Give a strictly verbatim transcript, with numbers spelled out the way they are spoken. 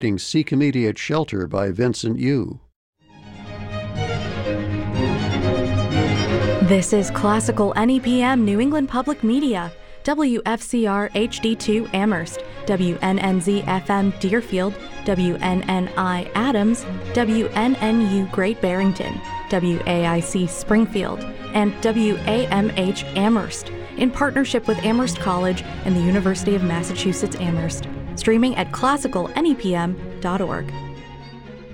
Seek Immediate Shelter by Vincent Yu. This is Classical N E P M New England Public Media, W F C R H D two Amherst, W N N Z F M Deerfield, W N N I Adams, W N N U Great Barrington, W A I C Springfield, and W A M H Amherst, in partnership with Amherst College and the University of Massachusetts Amherst. Streaming at classical N E P M dot org.